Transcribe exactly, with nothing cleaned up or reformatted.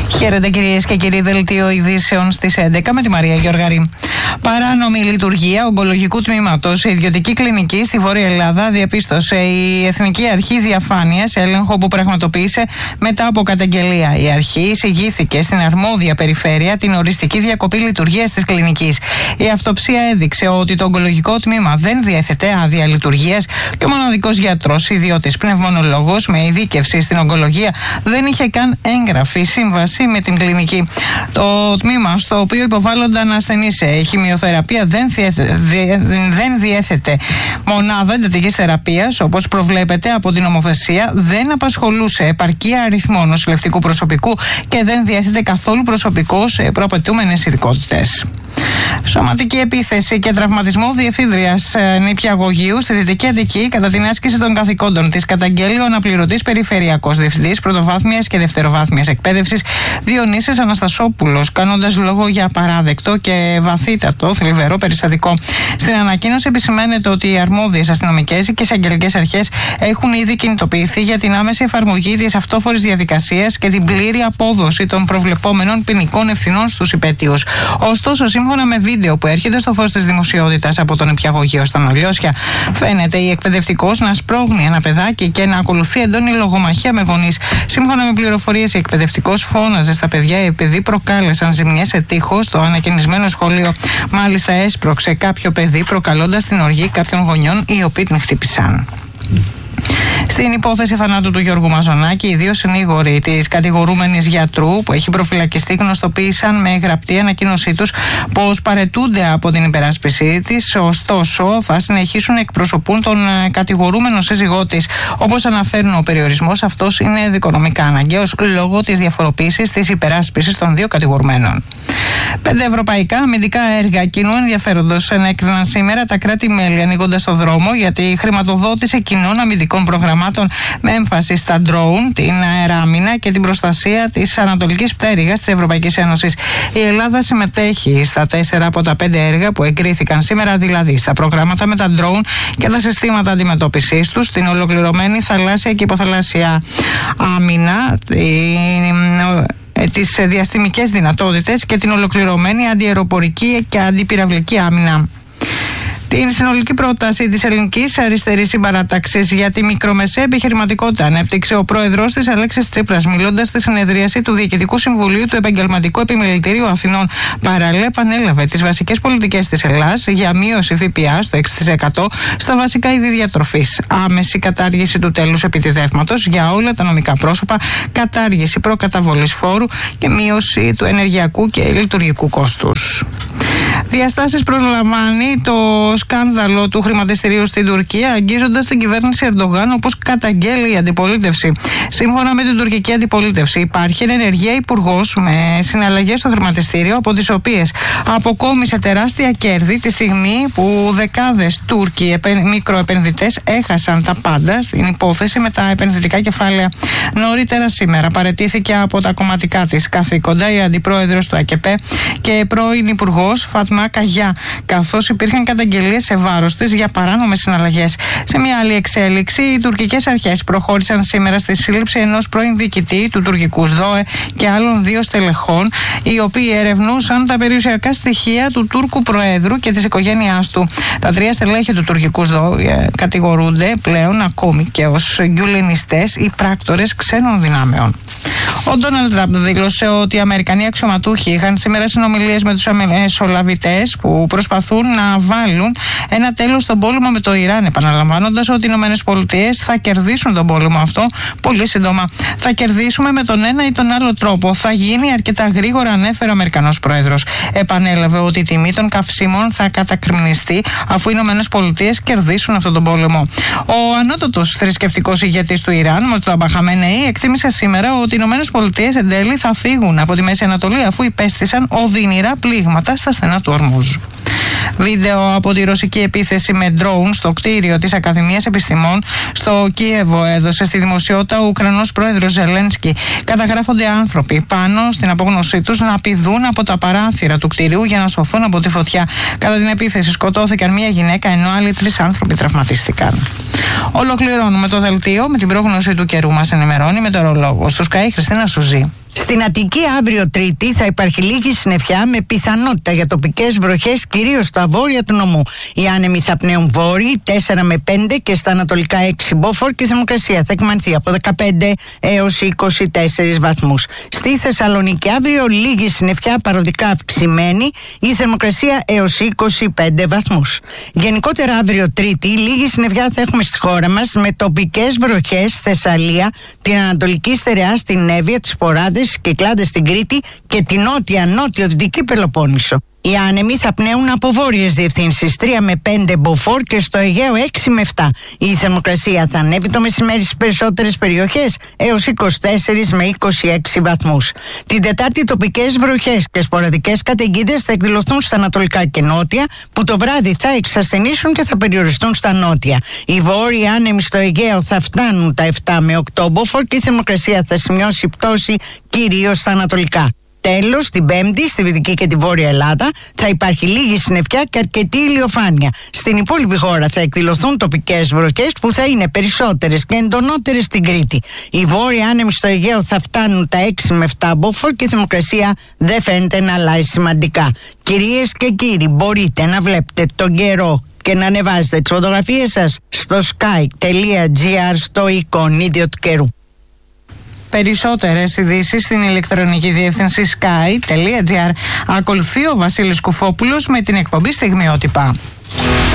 Χαίρετε κυρίες και κύριοι, δελτίο ειδήσεων στις έντεκα με τη Μαρία Γιοργαρή. Παράνομη λειτουργία ογκολογικού τμήματος σε ιδιωτική κλινική στη Βόρεια Ελλάδα διαπίστωσε η Εθνική Αρχή Διαφάνειας, έλεγχο που πραγματοποίησε μετά από καταγγελία. Η αρχή εισηγήθηκε στην αρμόδια περιφέρεια την οριστική διακοπή λειτουργίας της κλινικής. Η αυτοψία έδειξε ότι το ογκολογικό τμήμα δεν διέθετε άδεια λειτουργίας και ο μοναδικός γιατρός, ιδιώτης πνευμονολόγος με ειδίκευση στην ογκολογία, δεν είχε καν έγγραφη σύμβαση με την κλινική. Το τμήμα στο οποίο υποβάλλονταν ασθενείς σε χημειοθεραπεία δεν, διέθε, δεν διέθετε μονάδα εντατικής θεραπείας όπως προβλέπεται από την νομοθεσία, δεν απασχολούσε επαρκή αριθμό νοσηλευτικού προσωπικού και δεν διέθετε καθόλου προσωπικό σε προαπαιτούμενες ειδικότητες. Σωματική επίθεση και τραυματισμό διευθύντριας νηπιαγωγείου στη Δυτική Αττική κατά την άσκηση των καθηκόντων της, καταγγέλει ο αναπληρωτής περιφερειακός διευθυντής πρωτοβάθμιας και δευτεροβάθμιας εκπαίδευσης Διονύσης Αναστασόπουλος, κάνοντας λόγο για απαράδεκτο και βαθύτατο θλιβερό περιστατικό. Στην ανακοίνωση επισημαίνεται ότι οι αρμόδιες αστυνομικές και εισαγγελικές αρχές έχουν ήδη κινητοποιηθεί για την άμεση εφαρμογή της αυτόφορης διαδικασίας και την πλήρη απόδοση των προβλεπόμενων ποινικών ευθυνών στους υπαιτίους. Ωστόσο, σύμφωνα με βίντεο που έρχεται στο φως της δημοσιότητας από τον νηπιαγωγείο στα Νολιώσια, φαίνεται η εκπαιδευτικός να σπρώχνει ένα παιδάκι και να ακολουθεί έντονη λογομαχία με γονείς. Σύμφωνα με πληροφορίες, η εκπαιδευτικός φώναζε στα παιδιά επειδή προκάλεσαν ζημιές σε τείχος στο ανακαινισμένο σχολείο. Μάλιστα, έσπρωξε κάποιο παιδί προκαλώντας την οργή κάποιων γονιών οι οποίοι την χτύπησαν. Στην υπόθεση θανάτου του Γιώργου Μαζονάκη, οι δύο συνήγοροι της κατηγορούμενης γιατρού που έχει προφυλακιστεί γνωστοποίησαν με γραπτή ανακοίνωσή τους πως παραιτούνται από την υπεράσπιση της, ωστόσο θα συνεχίσουν να εκπροσωπούν τον κατηγορούμενο σύζυγό της. Όπως αναφέρουν, ο περιορισμός αυτός είναι δικονομικά αναγκαίος λόγω της διαφοροποίησης της υπεράσπισης των δύο κατηγορουμένων. Πέντε ευρωπαϊκά αμυντικά έργα κοινού ενδιαφέροντος ενέκριναν σήμερα τα κράτη-μέλη, ανοίγοντας το δρόμο για τη χρηματοδότηση κοινών αμυντικών προγραμμάτων με έμφαση στα ντρόουν, την αεράμινα και την προστασία της ανατολικής πτέρυγας της Ευρωπαϊκής Ένωσης. Η Ελλάδα συμμετέχει στα τέσσερα από τα πέντε έργα που εγκρίθηκαν σήμερα, δηλαδή στα προγράμματα με τα ντρόουν και τα συστήματα αντιμετώπισης τους, την ολοκληρωμένη θαλάσσια και υποθαλάσσια άμυνα, την τις διαστημικές δυνατότητες και την ολοκληρωμένη αντιαεροπορική και αντιπυραυλική άμυνα. Την συνολική πρόταση της Ελληνικής Αριστερής Συμπαράταξης για τη μικρομεσαία επιχειρηματικότητα ανέπτυξε ο πρόεδρος της Αλέξης Τσίπρας, μιλώντας στη συνεδρίαση του Διοικητικού Συμβουλίου του Επαγγελματικού Επιμελητηρίου Αθηνών. Παράλληλα, επανέλαβε τις βασικές πολιτικές της Ελλάδας για μείωση ΦΠΑ στο έξι τοις εκατό στα βασικά είδη διατροφής, άμεση κατάργηση του τέλους επιτιδεύματος για όλα τα νομικά πρόσωπα, κατάργηση προκαταβολής φόρου και μείωση του ενεργειακού και λειτουργικού κόστους. Διαστάσεις προσλαμβάνει το σκάνδαλο του χρηματιστηρίου στην Τουρκία, αγγίζοντας την κυβέρνηση Ερντογάν, όπως καταγγέλει η αντιπολίτευση. Σύμφωνα με την τουρκική αντιπολίτευση, υπάρχει ενεργεία υπουργός με συναλλαγές στο χρηματιστήριο, από τις οποίες αποκόμισε τεράστια κέρδη τη στιγμή που δεκάδες Τούρκοι μικροεπενδυτές έχασαν τα πάντα στην υπόθεση με τα επενδυτικά κεφάλαια. Νωρίτερα σήμερα παραιτήθηκε από τα κομματικά της καθήκοντα η αντιπρόεδρος του ΑΚΕΠΕ και πρώην υπουργός Φατμά Καγιά, καθώς υπήρχαν καταγγελίες σε βάρος της για παράνομες συναλλαγές. Σε μια άλλη εξέλιξη, οι τουρκικές αρχές προχώρησαν σήμερα στη σύλληψη ενός πρώην διοικητή του τουρκικού ΣΔΟΕ και άλλων δύο στελεχών, οι οποίοι ερευνούσαν τα περιουσιακά στοιχεία του Τούρκου Προέδρου και της οικογένειάς του. Τα τρία στελέχη του τουρκικού ΣΔΟΕ κατηγορούνται πλέον ακόμη και ως γκουλενιστές ή πράκτορες ξένων δυνάμεων. Ο Ντόναλντ Τραμπ δήλωσε ότι οι Αμερικανοί αξιωματούχοι είχαν σήμερα συνομιλίες με τους μεσολαβητές που προσπαθούν να βάλουν ένα τέλος στον πόλεμο με το Ιράν, επαναλαμβάνοντας ότι οι ΗΠΑ θα κερδίσουν τον πόλεμο αυτό πολύ σύντομα. Θα κερδίσουμε με τον ένα ή τον άλλο τρόπο. Θα γίνει αρκετά γρήγορα, ανέφερε ο Αμερικανός Πρόεδρος. Επανέλαβε ότι η τιμή των καυσίμων θα κατακριμνιστεί αφού οι ΗΠΑ κερδίσουν αυτόν τον πόλεμο. Ο ανώτατος θρησκευτικός ηγέτης του Ιράν, Μοτζαμπά Χαμενεή, εκτίμησε σήμερα ότι οι ΗΠΑ εν τέλει θα φύγουν από τη Μέση Ανατολή αφού υπέστησαν οδυνηρά πλήγματα στα στενά του Ορμούζ. Βίντεο από τη ρωσική επίθεση με ντρόουν στο κτίριο της Ακαδημίας Επιστημών στο Κίεβο έδωσε στη δημοσιότητα ο Ουκρανός πρόεδρος Ζελένσκι. Καταγράφονται άνθρωποι πάνω στην απόγνωσή τους να πηδούν από τα παράθυρα του κτιρίου για να σωθούν από τη φωτιά. Κατά την επίθεση σκοτώθηκαν μία γυναίκα ενώ άλλοι τρεις άνθρωποι τραυματίστηκαν. Ολοκληρώνουμε το δελτίο με την πρόγνωση του καιρού. Μας ενημερώνει η μετεωρολόγος του Sky Χριστίνα Σουζή. Στην Αττική αύριο Τρίτη θα υπάρχει λίγη συννεφιά με πιθανότητα για τοπικές βροχές κυρίως στα βόρεια του νομού. Οι άνεμοι θα πνέουν βόρειοι τέσσερα με πέντε και στα ανατολικά έξι μποφόρ και η θερμοκρασία θα εκμανθεί από δεκαπέντε έως είκοσι τέσσερις βαθμούς. Στη Θεσσαλονίκη αύριο λίγη συννεφιά παροδικά αυξημένη, η θερμοκρασία έως είκοσι πέντε βαθμούς. Γενικότερα αύριο Τρίτη λίγη συννεφιά θα έχουμε στη χώρα μας με τοπικές βροχές στη Θεσσαλία, την Ανατολική Στερεά, στην Εύβοια, τις Ποράδες, τις Κυκλάδες στην Κρήτη και την νότια-νότιο-δυτική Πελοπόννησο. Οι άνεμοι θα πνέουν από βόρειες διευθύνσεις τρία με πέντε μποφόρ και στο Αιγαίο έξι με επτά. Η θερμοκρασία θα ανέβει το μεσημέρι στις περισσότερες περιοχές έως είκοσι τέσσερα με είκοσι έξι βαθμούς. Την Τετάρτη τοπικές βροχές και σποραδικές καταιγίδες θα εκδηλωθούν στα ανατολικά και νότια, που το βράδυ θα εξασθενήσουν και θα περιοριστούν στα νότια. Οι βόρειοι άνεμοι στο Αιγαίο θα φτάνουν τα επτά με οκτώ μποφόρ και η θερμοκρασία θα σημειώσει πτώση κυρίως στα ανατολικά. Τέλος, την Πέμπτη, στη Δυτική και τη Βόρεια Ελλάδα θα υπάρχει λίγη συννεφιά και αρκετή ηλιοφάνεια. Στην υπόλοιπη χώρα θα εκδηλωθούν τοπικές βροχές που θα είναι περισσότερες και εντονότερες στην Κρήτη. Οι βόρειοι άνεμοι στο Αιγαίο θα φτάνουν τα έξι με επτά μποφόρ και η θερμοκρασία δεν φαίνεται να αλλάζει σημαντικά. Κυρίες και κύριοι, μπορείτε να βλέπετε τον καιρό και να ανεβάζετε τις φωτογραφίες σας στο sky τελεία gr, στο εικονίδιο του καιρού. Περισσότερες ειδήσεις στην ηλεκτρονική διεύθυνση sky τελεία gr. Ακολουθεί ο Βασίλης Κουφόπουλος με την εκπομπή Στιγμιότυπα.